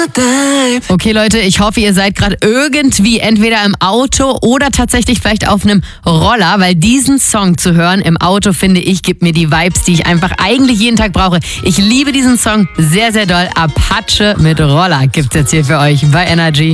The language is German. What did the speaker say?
Okay, Leute, ich hoffe, ihr seid gerade irgendwie entweder im Auto oder tatsächlich vielleicht auf einem Roller, weil diesen Song zu hören im Auto, finde ich, gibt mir die Vibes, die ich einfach eigentlich jeden Tag brauche. Ich liebe diesen Song sehr, sehr doll. Apache mit Roller gibt's jetzt hier für euch bei Energy.